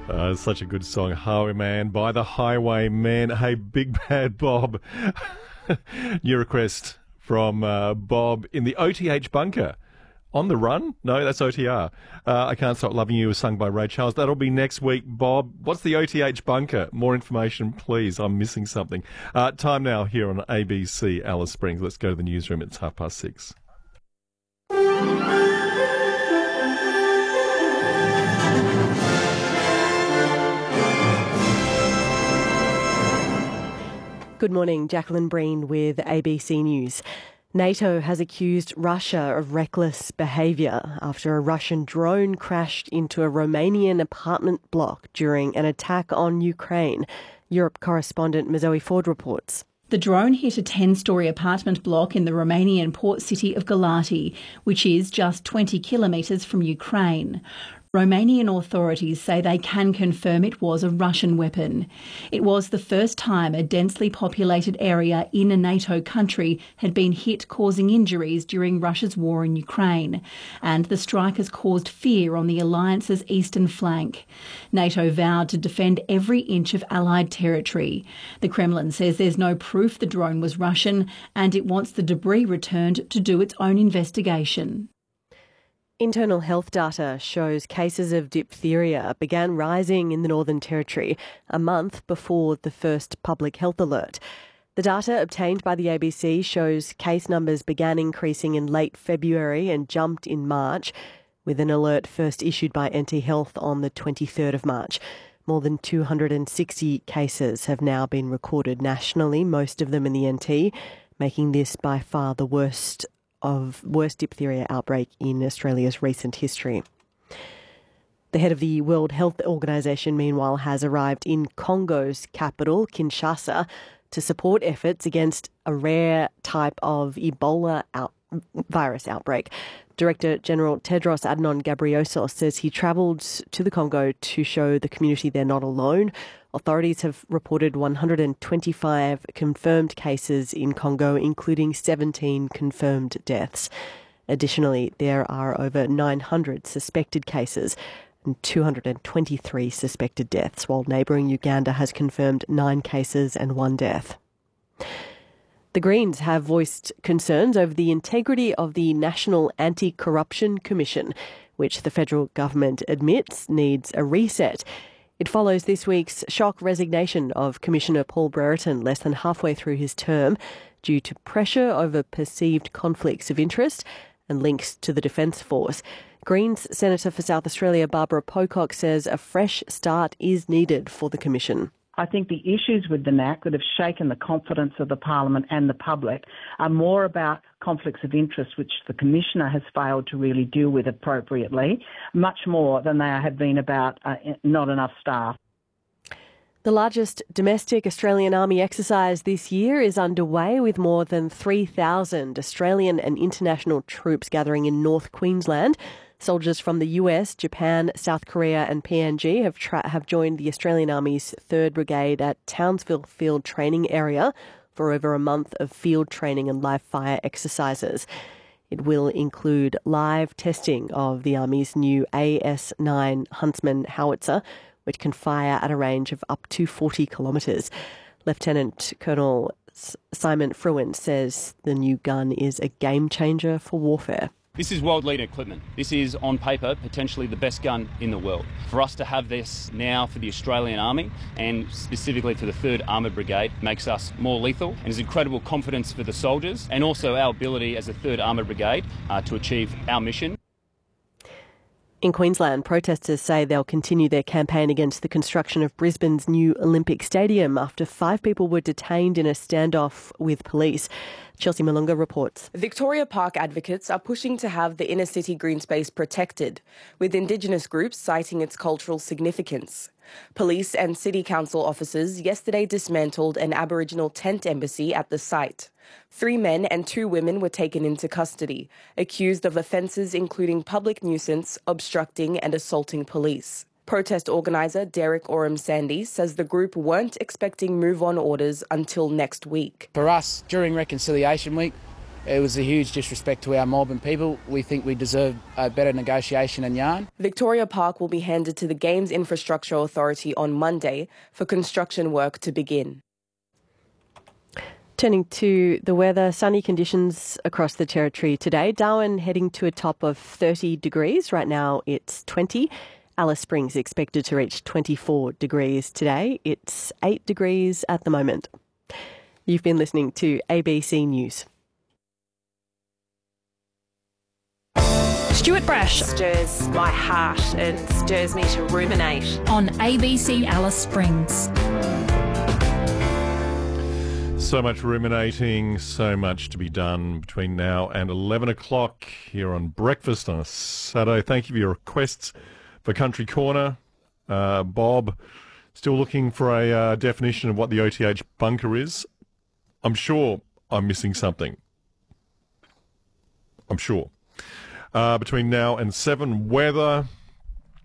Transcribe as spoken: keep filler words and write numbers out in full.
Uh, such a good song, Highwayman by the Highwaymen. Hey, Big Bad Bob. New request from uh, Bob in the O T H bunker. On the Run? No, that's O T R. Uh, I Can't Stop Loving You was sung by Ray Charles. That'll be next week. Bob, what's the O T H bunker? More information, please. I'm missing something. Uh, time now here on A B C Alice Springs. Let's go to the newsroom. It's half past six. Good morning, Jacqueline Breen with A B C News. NATO has accused Russia of reckless behaviour after a Russian drone crashed into a Romanian apartment block during an attack on Ukraine. Europe correspondent Mazoe Ford reports. The drone hit a ten-storey apartment block in the Romanian port city of Galati, which is just twenty kilometres from Ukraine. Romanian authorities say they can confirm it was a Russian weapon. It was the first time a densely populated area in a NATO country had been hit, causing injuries during Russia's war in Ukraine. And the strike has caused fear on the alliance's eastern flank. NATO vowed to defend every inch of Allied territory. The Kremlin says there's no proof the drone was Russian, and it wants the debris returned to do its own investigation. Internal health data shows cases of diphtheria began rising in the Northern Territory a month before the first public health alert. The data obtained by the A B C shows case numbers began increasing in late February and jumped in March, with an alert first issued by N T Health on the twenty-third of March. More than two hundred sixty cases have now been recorded nationally, most of them in the N T, making this by far the worst of worst diphtheria outbreak in Australia's recent history. The head of the World Health Organization, meanwhile, has arrived in Congo's capital, Kinshasa, to support efforts against a rare type of Ebola out- virus outbreak. Director General Tedros Adhanom Ghebreyesus says he travelled to the Congo to show the community they're not alone. Authorities have reported one hundred twenty-five confirmed cases in Congo, including seventeen confirmed deaths. Additionally, there are over nine hundred suspected cases and two hundred twenty-three suspected deaths, while neighbouring Uganda has confirmed nine cases and one death. The Greens have voiced concerns over the integrity of the National Anti-Corruption Commission, which the federal government admits needs a reset. It follows this week's shock resignation of Commissioner Paul Brereton less than halfway through his term due to pressure over perceived conflicts of interest and links to the Defence Force. Greens Senator for South Australia Barbara Pocock says a fresh start is needed for the Commission. I think the issues with the N A C that have shaken the confidence of the Parliament and the public are more about conflicts of interest, which the Commissioner has failed to really deal with appropriately, much more than they have been about uh, not enough staff. The largest domestic Australian Army exercise this year is underway, with more than three thousand Australian and international troops gathering in North Queensland. Soldiers from the U S, Japan, South Korea and P N G have tra- have joined the Australian Army's third Brigade at Townsville Field Training Area for over a month of field training and live fire exercises. It will include live testing of the Army's new A S nine Huntsman howitzer, which can fire at a range of up to forty kilometres. Lieutenant Colonel Simon Fruin says the new gun is a game changer for warfare. This is world-leading equipment. This is, on paper, potentially the best gun in the world. For us to have this now for the Australian Army, and specifically for the third Armoured Brigade, makes us more lethal and is incredible confidence for the soldiers, and also our ability as a third Armoured Brigade uh, to achieve our mission. In Queensland, protesters say they'll continue their campaign against the construction of Brisbane's new Olympic Stadium after five people were detained in a standoff with police. Chelsea Malunga reports. Victoria Park advocates are pushing to have the inner city green space protected, with Indigenous groups citing its cultural significance. Police and City Council officers yesterday dismantled an Aboriginal tent embassy at the site. Three men and two women were taken into custody, accused of offences including public nuisance, obstructing and assaulting police. Protest organiser Derek Oram-Sandy says the group weren't expecting move-on orders until next week. For us, during Reconciliation Week, It was a huge disrespect to our mob and people. We think we deserve a better negotiation and yarn. Victoria Park will be handed to the Games Infrastructure Authority on Monday for construction work to begin. Turning to the weather, sunny conditions across the territory today. Darwin heading to a top of thirty degrees. Right now it's twenty. Alice Springs expected to reach twenty-four degrees today. It's eight degrees at the moment. You've been listening to A B C News. Stuart Brash stirs my heart and stirs me to ruminate. On A B C Alice Springs. So much ruminating, so much to be done between now and eleven o'clock here on Breakfast on a Saturday. Thank you for your requests for Country Corner. Uh, Bob, still looking for a uh, definition of what the O T H bunker is. I'm sure I'm missing something. I'm sure. Uh, between now and seven, weather.